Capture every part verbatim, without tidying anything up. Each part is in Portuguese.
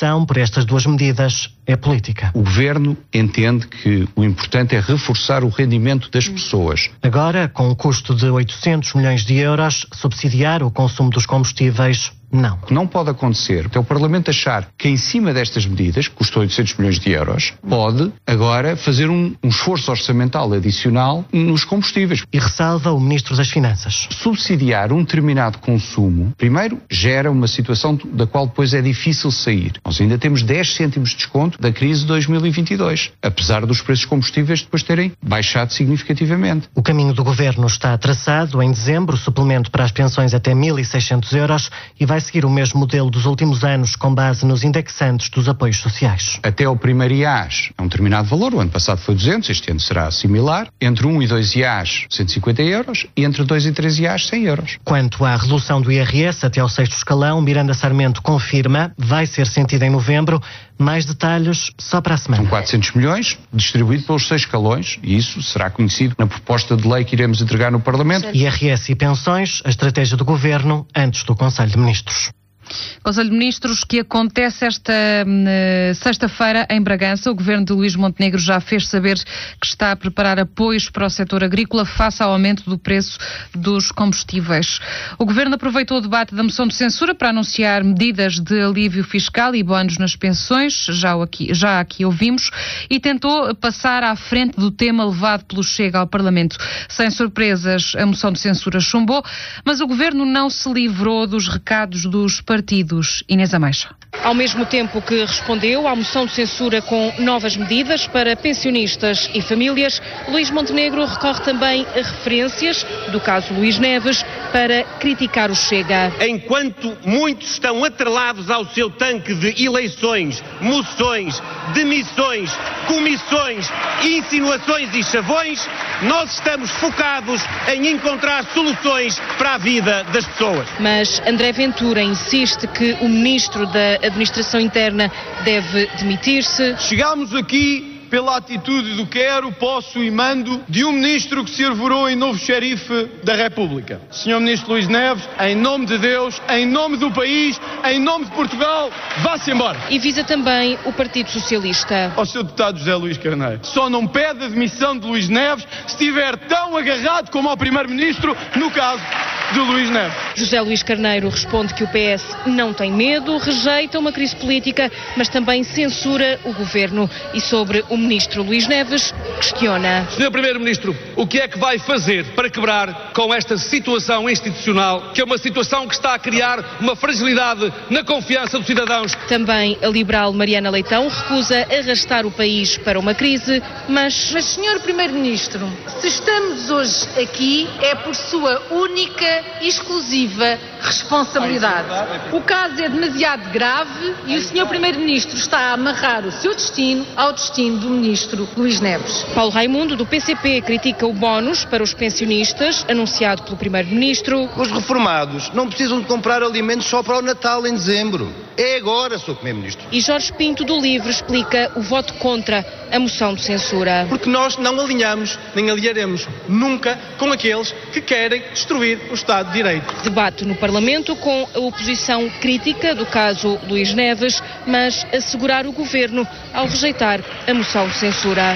oposição por estas duas medidas é política. O Governo entende que o importante é reforçar o rendimento das pessoas. Agora, com um custo de oitocentos milhões de euros, subsidiar o consumo dos combustíveis, não. O que não pode acontecer é o Parlamento achar que em cima destas medidas, que custam oitocentos milhões de euros, pode agora fazer um, um esforço orçamental adicional nos combustíveis. E ressalva o Ministro das Finanças. Subsidiar um determinado consumo, primeiro, gera uma situação da qual depois é difícil sair. Nós ainda temos dez cêntimos de desconto da crise de dois mil e vinte e dois, apesar dos preços de combustíveis depois terem baixado significativamente. O caminho do Governo está traçado. Em dezembro, suplemento para as pensões até mil e seiscentos euros e vai seguir o mesmo modelo dos últimos anos com base nos indexantes dos apoios sociais. Até ao primeiro I A S é um determinado valor, o ano passado foi duzentos, este ano será similar, entre um e dois I A S cento e cinquenta euros e entre dois e três I A S cem euros. Quanto à redução do I R S até ao sexto escalão, Miranda Sarmento confirma, vai ser sentida em novembro. Mais detalhes só para a semana. São quatrocentos milhões distribuídos pelos seis escalões e isso será conhecido na proposta de lei que iremos entregar no Parlamento. I R S e pensões, a estratégia do Governo antes do Conselho de Ministros. Conselho de Ministros que acontece esta uh, sexta-feira em Bragança. O Governo de Luís Montenegro já fez saber que está a preparar apoios para o setor agrícola face ao aumento do preço dos combustíveis. O Governo aproveitou o debate da moção de censura para anunciar medidas de alívio fiscal e bónus nas pensões, já aqui, já aqui ouvimos, e tentou passar à frente do tema levado pelo Chega ao Parlamento. Sem surpresas, a moção de censura chumbou, mas o Governo não se livrou dos recados dos partidos. Inês Ameixa. Ao mesmo tempo que respondeu à moção de censura com novas medidas para pensionistas e famílias, Luís Montenegro recorre também a referências do caso Luís Neves para criticar o Chega. Enquanto muitos estão atrelados ao seu tanque de eleições, moções, demissões, comissões, insinuações e chavões, nós estamos focados em encontrar soluções para a vida das pessoas. Mas André Ventura insiste que o Ministro da Administração Interna deve demitir-se. Chegámos aqui pela atitude do quero, posso e mando de um ministro que se arvorou em novo xerife da República. senhor Ministro Luís Neves, em nome de Deus, em nome do país, em nome de Portugal, vá-se embora. E visa também o Partido Socialista. Ao seu deputado José Luís Carneiro, só não pede a demissão de Luís Neves se estiver tão agarrado como ao primeiro-ministro no caso de Luís Neves. José Luís Carneiro responde que o P S não tem medo, rejeita uma crise política, mas também censura o governo. E sobre o ministro Luís Neves, questiona. senhor Primeiro-Ministro, o que é que vai fazer para quebrar com esta situação institucional, que é uma situação que está a criar uma fragilidade na confiança dos cidadãos? Também a liberal Mariana Leitão recusa arrastar o país para uma crise, mas... Mas, senhor Primeiro-Ministro, se estamos hoje aqui é por sua única e exclusiva responsabilidade. O caso é demasiado grave e o senhor Primeiro-Ministro está a amarrar o seu destino ao destino do Ministro Luís Neves. Paulo Raimundo, do P C P, critica o bónus para os pensionistas, anunciado pelo Primeiro-Ministro. Os reformados não precisam de comprar alimentos só para o Natal em dezembro. É agora, senhor Primeiro-Ministro. E Jorge Pinto, do LIVRE, explica o voto contra a moção de censura. Porque nós não alinhamos, nem alinharemos nunca com aqueles que querem destruir o Estado de Direito. Debate no Parlamento com a oposição crítica do caso Luís Neves, mas assegurar o Governo ao rejeitar a moção de censura.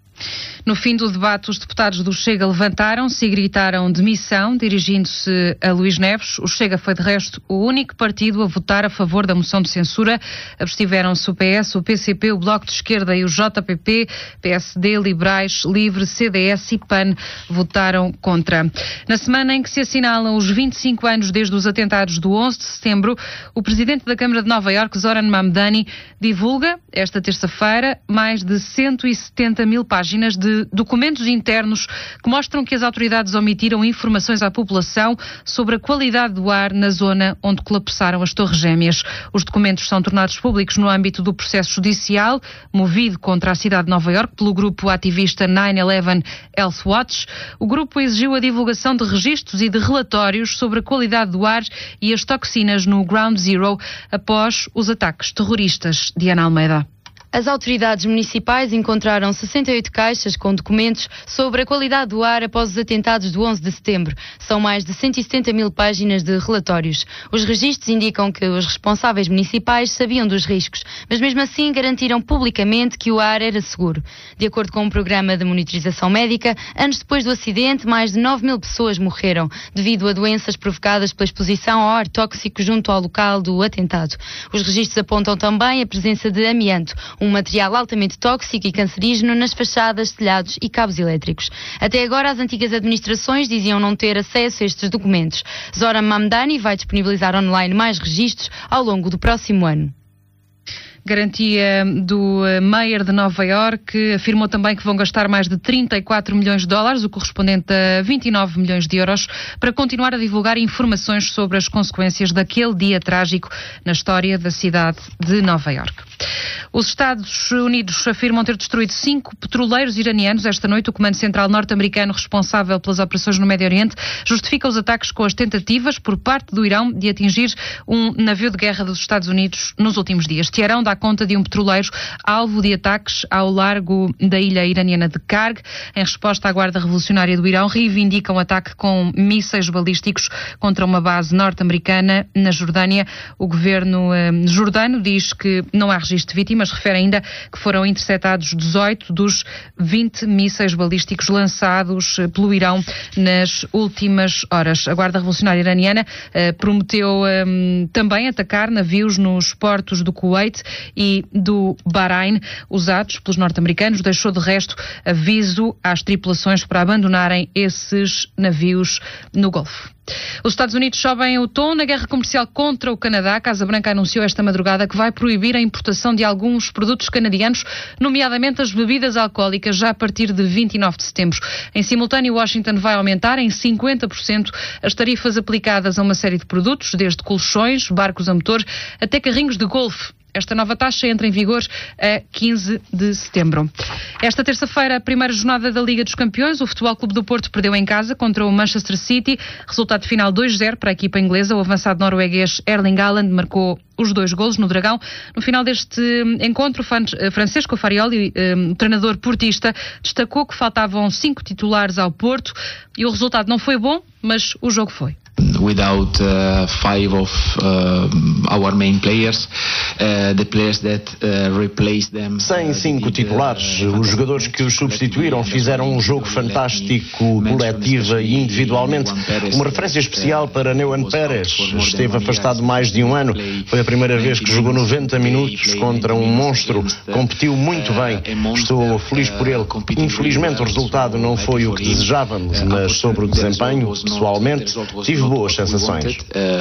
No fim do debate, os deputados do Chega levantaram-se e gritaram demissão, dirigindo-se a Luís Neves. O Chega foi, de resto, o único partido a votar a favor da moção de censura. Abstiveram-se o P S, o P C P, o Bloco de Esquerda e o J P P, P S D, Liberais, LIVRE, C D S e PAN votaram contra. Na semana em que se assinalam os vinte e cinco anos desde os atentados do onze de setembro, o presidente da Câmara de Nova Iorque, Zoran Mamdani, divulga, esta terça-feira, mais de cento e setenta mil páginas de documentos internos que mostram que as autoridades omitiram informações à população sobre a qualidade do ar na zona onde colapsaram as Torres Gêmeas. Os documentos são tornados públicos no âmbito do processo judicial, movido contra a cidade de Nova Iorque pelo grupo ativista nove eleven Health Watch. O grupo exigiu a divulgação de registros e de relatórios sobre a qualidade do ar e as toxinas no Ground Zero após os ataques terroristas. Diana Almeida. As autoridades municipais encontraram sessenta e oito caixas com documentos sobre a qualidade do ar após os atentados do onze de setembro. São mais de cento e setenta mil páginas de relatórios. Os registros indicam que os responsáveis municipais sabiam dos riscos, mas mesmo assim garantiram publicamente que o ar era seguro. De acordo com um programa de monitorização médica, anos depois do acidente, mais de nove mil pessoas morreram devido a doenças provocadas pela exposição ao ar tóxico junto ao local do atentado. Os registros apontam também a presença de amianto, um material altamente tóxico e cancerígeno nas fachadas, telhados e cabos elétricos. Até agora, as antigas administrações diziam não ter acesso a estes documentos. Zoran Mamdani vai disponibilizar online mais registros ao longo do próximo ano. Garantia do Mayor de Nova Iorque afirmou também que vão gastar mais de trinta e quatro milhões de dólares, o correspondente a vinte e nove milhões de euros, para continuar a divulgar informações sobre as consequências daquele dia trágico na história da cidade de Nova Iorque. Os Estados Unidos afirmam ter destruído cinco petroleiros iranianos esta noite. O Comando Central norte-americano responsável pelas operações no Médio Oriente justifica os ataques com as tentativas por parte do Irão de atingir um navio de guerra dos Estados Unidos nos últimos dias. Teherão dá conta de um petroleiro alvo de ataques ao largo da ilha iraniana de Karg. Em resposta, a Guarda Revolucionária do Irão reivindica um ataque com mísseis balísticos contra uma base norte-americana na Jordânia. O governo eh, jordano diz que não há registro de vítimas, mas refere ainda que foram interceptados dezoito dos vinte mísseis balísticos lançados pelo Irão nas últimas horas. A Guarda Revolucionária Iraniana eh, prometeu eh, também atacar navios nos portos do Kuwait e do Bahrein usados pelos norte-americanos. Deixou de resto aviso às tripulações para abandonarem esses navios no Golfo. Os Estados Unidos sobem o tom na guerra comercial contra o Canadá. A Casa Branca anunciou esta madrugada que vai proibir a importação de alguns produtos canadianos, nomeadamente as bebidas alcoólicas, já a partir de vinte e nove de setembro. Em simultâneo, Washington vai aumentar em cinquenta por cento as tarifas aplicadas a uma série de produtos, desde colchões, barcos a motor, até carrinhos de golfe. Esta nova taxa entra em vigor a quinze de setembro. Esta terça-feira, a primeira jornada da Liga dos Campeões, o Futebol Clube do Porto perdeu em casa contra o Manchester City. Resultado final dois a zero para a equipa inglesa. O avançado norueguês Erling Haaland marcou os dois golos no Dragão. No final deste encontro, Francesco Farioli, o treinador portista, destacou que faltavam cinco titulares ao Porto e o resultado não foi bom, mas o jogo foi. Without uh, five of uh, our main players, uh, the players that uh, replaced them. Sem cinco titulares, os jogadores que os substituíram fizeram um jogo fantástico, coletiva e individualmente. Uma referência especial para Neuan Pérez. Esteve afastado mais de um ano. Foi a primeira vez que jogou noventa minutos contra um monstro. Competiu muito bem. Estou feliz por ele. Infelizmente o resultado não foi o que desejávamos, mas sobre o desempenho, pessoalmente, tive boas sensações.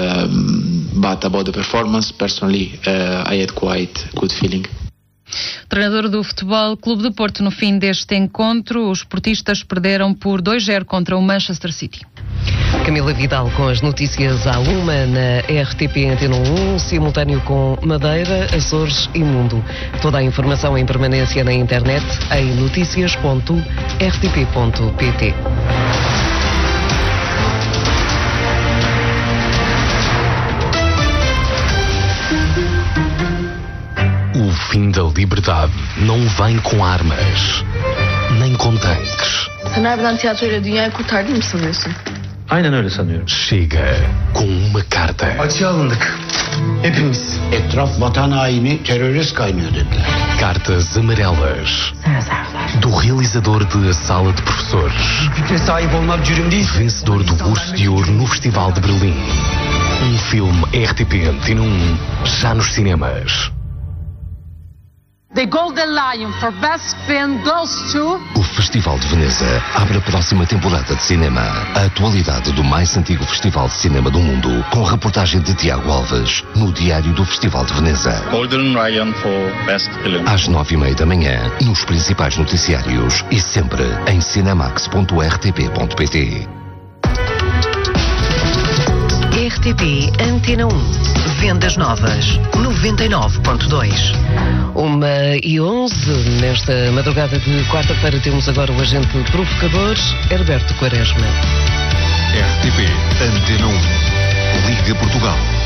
But about the performance, personally, uh, I had quite good feeling. Treinador do Futebol Clube do Porto, no fim deste encontro, os portistas perderam por dois a zero contra o Manchester City. Camila Vidal com as notícias à uma na R T P Antena um, simultâneo com Madeira, Açores e Mundo. Toda a informação em permanência na internet em noticias ponto r t p ponto p t. O fim da liberdade não vem com armas, nem com tanques. Sen harbiden tiyatroyla dünyayı kurtardın mı sanıyorsun? Aynen öyle sanıyorum. Chega com uma carta. Açığa alındık. Hepimiz. Etraf vatan haini, terörist kaynıyor dediler. Cartas amarelas. Do realizador de A Sala de Professores. Fikre sahip olmak cürüm değil. Vencedor do Urso de Ouro no Festival de Berlim. Um filme R T P Antena um, já nos cinemas. The Golden Lion for Best Film goes to... O Festival de Veneza abre a próxima temporada de cinema. A atualidade do mais antigo festival de cinema do mundo, com reportagem de Tiago Alves, no Diário do Festival de Veneza. Golden Lion for Best Film. Às nove e meia da manhã, nos principais noticiários e sempre em cinemax ponto r t p ponto p t. R T P Antena um. Vendas novas. noventa e nove ponto dois. Uma e onze. Nesta madrugada de quarta-feira temos agora o agente provocador, Herberto Quaresma. R T P Antena um. Liga Portugal.